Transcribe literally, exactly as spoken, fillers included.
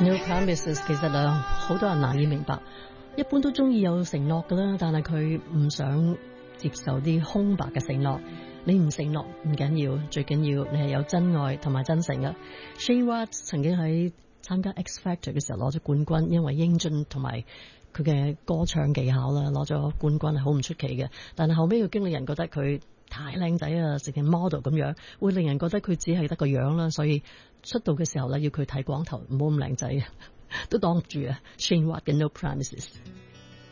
No promises 其實啊，好多人難以明白。一般都中意有承諾㗎啦，但係佢唔想接受啲空白嘅承諾。你唔承諾唔緊要，最緊要你係有真愛同埋真誠嘅。Shane Watts 曾經喺參加 X Factor 嘅時候攞咗冠軍，因為英俊同埋佢嘅歌唱技巧啦，攞咗冠軍係好唔出奇嘅。但係後尾個經理人覺得佢太靚仔啊，成件 model 咁樣，會令人覺得佢只係得個樣啦，所以出道嘅時候咧要佢剃光頭，唔好咁靚仔，都擋唔住啊。Shane Watts 嘅 No Promises。